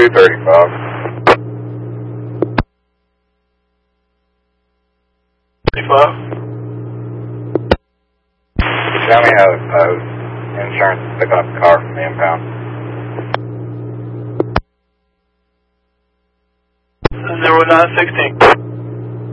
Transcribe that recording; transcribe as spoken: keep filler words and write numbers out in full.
two thirty-five. thirty-five. Tell me how uh, insurance is picking up the car from the impound. Zero nine sixteen.